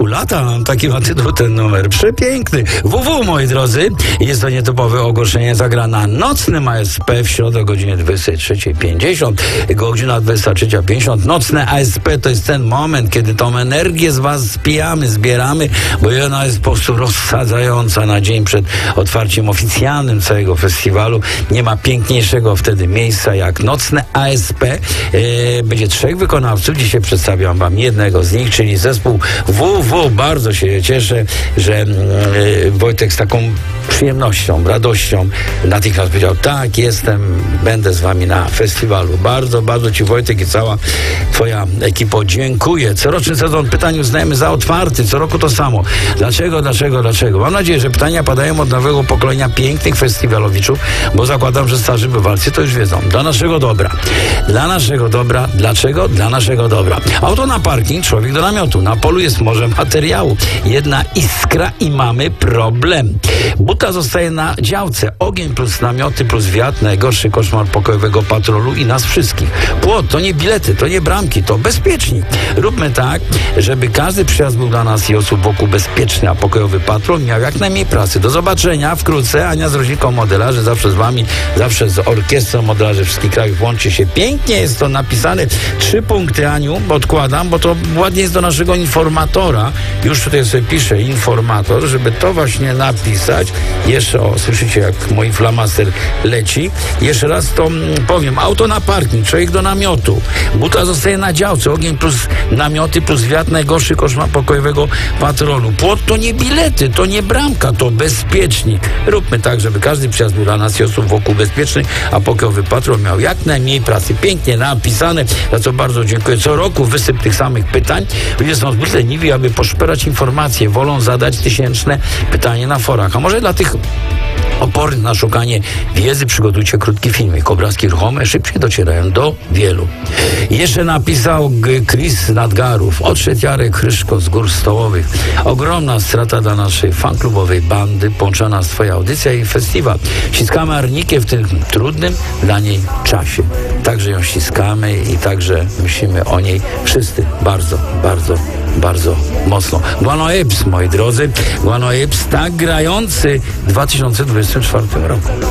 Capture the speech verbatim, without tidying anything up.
lata. Taki ma tytuł ten numer. Przepiękny. W W, moi drodzy. Jest to nietypowe ogłoszenie. Zagra na nocnym A S P w środę o godzinie dwudziestej trzeciej pięćdziesiąt. Godzina dwudziesta trzecia pięćdziesiąt. Nocne A S P to jest ten moment, kiedy tą energię z was spijamy, zbieramy, bo ona jest po prostu rozsadzająca na dzień przed otwarciem oficjalnym całego festiwalu. Nie ma piękniejszego wtedy miejsca jak nocne A S P. E, będzie trzech wykonawców. Dzisiaj przedstawiam wam jednego z nich, czyli zespół W W. Bardzo się cieszę, że e, Wojtek z taką przyjemnością, radością natychmiast powiedział: tak, jestem, będę z wami na festiwalu. Bardzo, bardzo ci, Wojtek, i cała twoja ekipo dziękuję. Coroczny sezon pytań uznajemy za otwarty. Co roku to samo. Dlaczego, dlaczego, dlaczego? Mam nadzieję, że pytania padają od nowego pokolenia pięknych festiwalowiczów, bo zakładam, że starzy bywalcy to już wiedzą. Dla naszego dobra. Dla naszego dobra. Dlaczego? Dla naszego dobra. Auto na parking, człowiek do namiotu. Na polu jest morze materiału. Jedna iskra i mamy problem. Buta zostaje na działce. Ogień plus namioty plus wiatr. Najgorszy koszmar pokojowego patrolu i nas wszystkich. Płot to nie bilety, to nie bramki, to bezpiecznik. Róbmy tak, żeby każdy przyjazd był dla nas i osób wokół bezpieczny, a pokojowy patrol miał jak najmniej pracy. Do zobaczenia wkrótce. Ania z rodzicą modelarzy, zawsze z wami, zawsze z orkiestrą modelarzy wszystkich krajów łączy się. Pięknie jest to napisane. Trzy punkty, Aniu, odkładam, bo to ładnie jest do naszego informatora. Już tutaj sobie piszę informator, żeby to właśnie napisać. Jeszcze, o, słyszycie, jak mój flamaster leci. Jeszcze raz to mm, powiem. Auto na parking, człowiek do namiotu. Buta zostaje na działce. Ogień plus namioty plus wiatr. Najgorszy koszmar pokojowego patrolu. Płot to nie bilety, to nie bramka, to bezpiecznik. Róbmy tak, żeby każdy przyjazd był dla nas i osób wokół bezpieczny, a pokojowy patrol miał jak najmniej pracy. Pięknie napisane, za co bardzo dziękuję. Co roku wysyp tych samych pytań. Ludzie są zbyt leniwi, aby poszperać informacje. Wolą zadać tysięczne pytanie na forach. A może dla tych opornych na szukanie wiedzy przygotujcie krótki filmik. Obrazki ruchome szybciej docierają do wielu. Jeszcze napisał G- Chris Nadgarów. Odszedł Jarek Kryszko z Gór Stołowych. Ogromna strata dla naszej fanklubowej bandy. Połączona nas twoja audycja i festiwal. Ściskamy Arnikę w tym trudnym dla niej czasie. Także ją ściskamy i także myślimy o niej wszyscy bardzo, bardzo, bardzo mocno. Guano Apes, moi drodzy. Guano Apes, tak grający w dwa tysiące dwudziestym czwartym roku.